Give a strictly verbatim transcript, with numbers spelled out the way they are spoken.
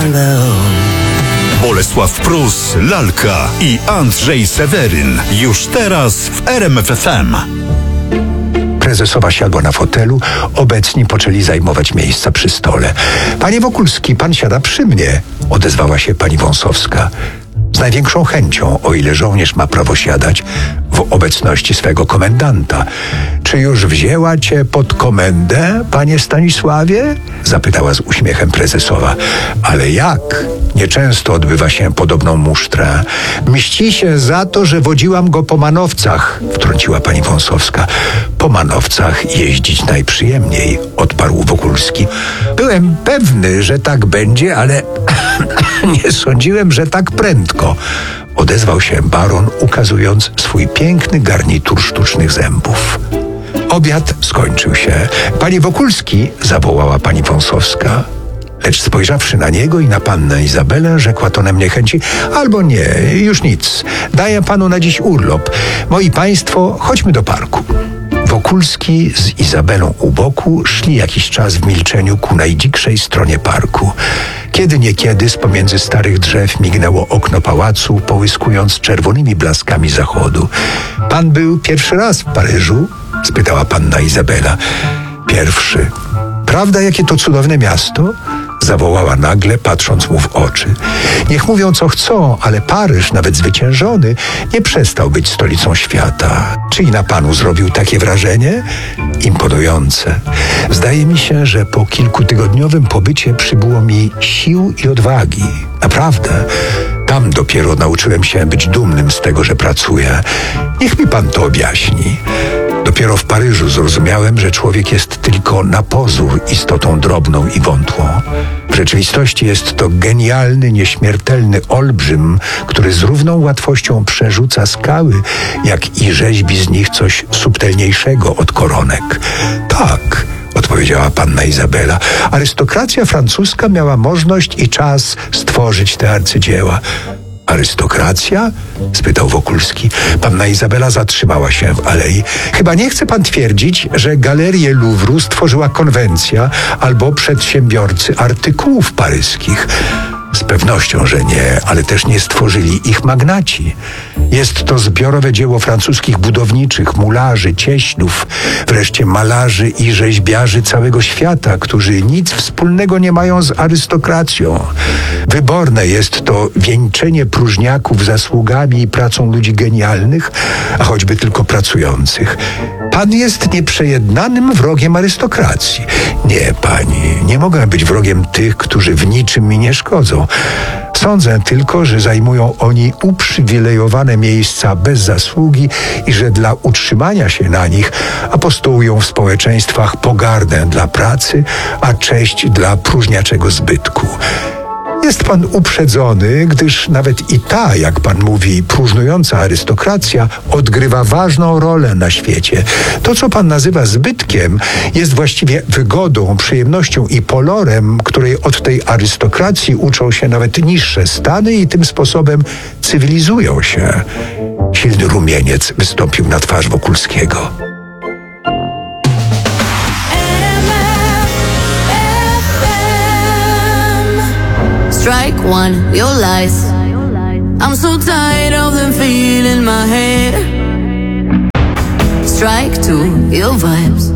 Bolesław Prus, Lalka i Andrzej Seweryn. Już teraz w R M F F M. Prezesowa siadła na fotelu, obecni poczęli zajmować miejsca przy stole. Panie Wokulski, pan siada przy mnie, odezwała się pani Wąsowska. Z największą chęcią, o ile żołnierz ma prawo siadać w obecności swego komendanta. Czy już wzięła cię pod komendę, panie Stanisławie? Zapytała z uśmiechem prezesowa. Ale jak? Nieczęsto odbywa się podobną musztrę. Mści się za to, że wodziłam go po manowcach, wtrąciła pani Wąsowska. Po manowcach jeździć najprzyjemniej, odparł Wokulski. Byłem pewny, że tak będzie, ale nie sądziłem, że tak prędko. Odezwał się baron, ukazując swój piękny garnitur sztucznych zębów. Obiad skończył się. Panie Wokulski, zawołała pani Wąsowska. Lecz spojrzawszy na niego i na pannę Izabelę, rzekła tonem niechęci: albo nie, już nic. Daję panu na dziś urlop. Moi państwo, chodźmy do parku. Wokulski z Izabelą u boku szli jakiś czas w milczeniu ku najdzikszej stronie parku. Kiedy niekiedy z pomiędzy starych drzew mignęło okno pałacu, połyskując czerwonymi blaskami zachodu. Pan był pierwszy raz w Paryżu? Spytała panna Izabela. Pierwszy. Prawda, jakie to cudowne miasto? Zawołała nagle, patrząc mu w oczy. Niech mówią co chcą, ale Paryż, nawet zwyciężony, nie przestał być stolicą świata. Czy i na panu zrobił takie wrażenie? Imponujące. Zdaje mi się, że po kilkutygodniowym pobycie przybyło mi sił i odwagi. Naprawdę. Tam dopiero nauczyłem się być dumnym z tego, że pracuję. Niech mi pan to objaśni. Dopiero w Paryżu zrozumiałem, że człowiek jest tylko na pozór istotą drobną i wątłą. W rzeczywistości jest to genialny, nieśmiertelny olbrzym, który z równą łatwością przerzuca skały, jak i rzeźbi z nich coś subtelniejszego od koronek. Tak, odpowiedziała panna Izabela. Arystokracja francuska miała możliwość i czas stworzyć te arcydzieła. Arystokracja? Spytał Wokulski. Panna Izabela zatrzymała się w alei. Chyba nie chce pan twierdzić, że galerię Luwru stworzyła konwencja albo przedsiębiorcy artykułów paryskich. Z pewnością, że nie, ale też nie stworzyli ich magnaci. Jest to zbiorowe dzieło francuskich budowniczych, mularzy, cieślów, wreszcie malarzy i rzeźbiarzy całego świata, którzy nic wspólnego nie mają z arystokracją. Wyborne jest to wieńczenie próżniaków zasługami i pracą ludzi genialnych, a choćby tylko pracujących. Pan jest nieprzejednanym wrogiem arystokracji. Nie, pani, nie mogę być wrogiem tych, którzy w niczym mi nie szkodzą. Sądzę tylko, że zajmują oni uprzywilejowane miejsca bez zasługi i że dla utrzymania się na nich apostołują w społeczeństwach pogardę dla pracy, a cześć dla próżniaczego zbytku. Jest pan uprzedzony, gdyż nawet i ta, jak pan mówi, próżnująca arystokracja odgrywa ważną rolę na świecie. To, co pan nazywa zbytkiem, jest właściwie wygodą, przyjemnością i polorem, której od tej arystokracji uczą się nawet niższe stany i tym sposobem cywilizują się. Silny rumieniec wystąpił na twarz Wokulskiego. Strike one, your lies. I'm so tired of them feeling my head. Strike two, your vibes.